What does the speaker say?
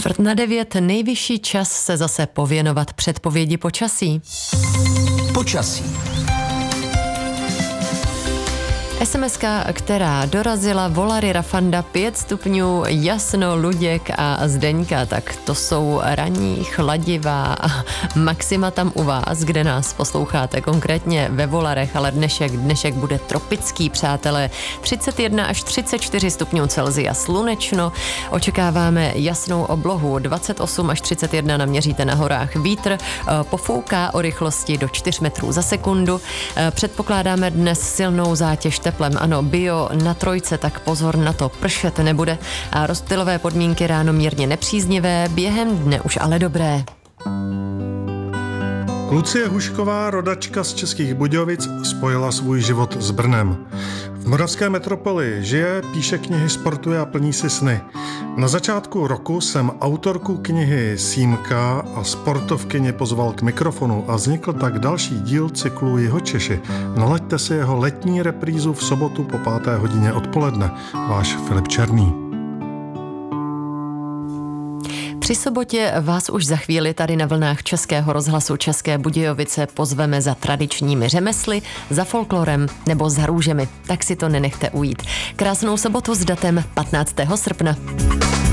8:45, nejvyšší čas se zase pověnovat předpovědi počasí. Počasí. SMS-ka, která dorazila, Volary Rafanda 5 stupňů, jasno, Luděk a Zdeňka, tak to jsou ranní, chladivá maxima tam u vás, kde nás posloucháte, konkrétně ve Volarech, ale dnešek bude tropický, přátelé, 31 až 34 stupňů Celsia, slunečno, očekáváme jasnou oblohu, 28 až 31 naměříte na horách, vítr pofouká o rychlosti do 4 metrů za sekundu, předpokládáme dnes silnou zátěž teplem, ano, bio na 3, tak pozor na to, pršet nebude a rozptylové podmínky ráno mírně nepříznivé, během dne už ale dobré. Lucie Hušková, rodačka z Českých Budějovic, spojila svůj život s Brnem. V moravské metropoli žije, píše knihy, sportuje a plní si sny. Na začátku roku jsem autorku knihy Símka a sportovkyni pozval k mikrofonu a vznikl tak další díl cyklu Jihočeši. Nalaďte si jeho letní reprízu v sobotu po 5. hodině odpoledne. Váš Filip Černý. Při sobotě vás už za chvíli tady na vlnách Českého rozhlasu České Budějovice pozveme za tradičními řemesly, za folklorem nebo za růžemi. Tak si to nenechte ujít. Krásnou sobotu s datem 15. srpna.